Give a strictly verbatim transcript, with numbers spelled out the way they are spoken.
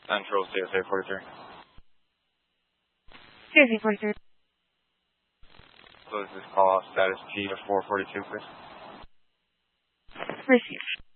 Central C S A forty-three. C S A forty-three. Close this call off status T to four forty-two, please. Received.